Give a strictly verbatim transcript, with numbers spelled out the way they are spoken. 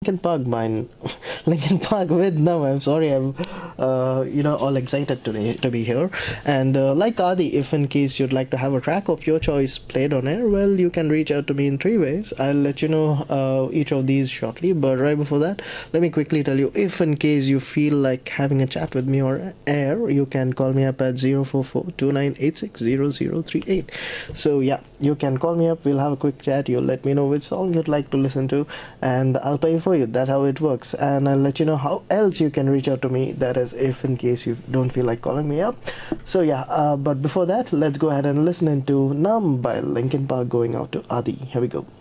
Linkin Park by Linkin Park with Nam. I'm sorry, I'm uh, you know all excited today to be here. And uh, like Adi, if in case you'd like to have a track of your choice played on air, well, you can reach out to me in three ways. I'll let you know uh, each of these shortly. But right before that, let me quickly tell you, if in case you feel like having a chat with me or air, you can call me up at zero four four two nine eight six zero zero three eight. So yeah, you can call me up. We'll have a quick chat. You'll let me know which song you'd like to listen to, and I'll pay for you. That's how it works. And I'll let you know how else you can reach out to me. That is, if in case you don't feel like calling me up. So yeah, uh, but before that, let's go ahead and listen into Numb by Linkin Park going out to Adi. Here we go.